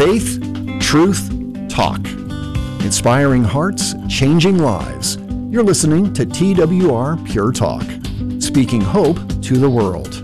Faith, truth, talk. Inspiring hearts, changing lives. You're listening to TWR Pure Talk, speaking hope to the world.